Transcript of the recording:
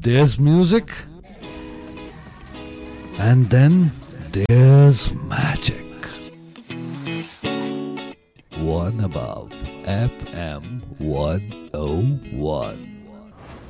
There's music, and then there's magic. One above FM 101.